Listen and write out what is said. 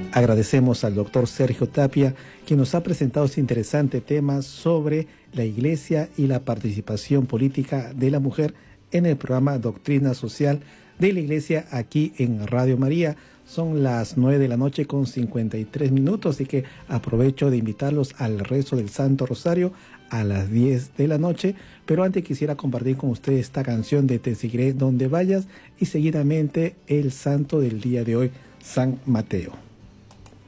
Agradecemos al doctor Sergio Tapia, quien nos ha presentado este interesante tema sobre la Iglesia y la participación política de la mujer en el programa Doctrina Social de la Iglesia aquí en Radio María. Son las 9 de la noche con 53 minutos, así que aprovecho de invitarlos al rezo del Santo Rosario a las 10 de la noche, pero antes quisiera compartir con ustedes esta canción de Te seguiré donde vayas y seguidamente el santo del día de hoy, San Mateo.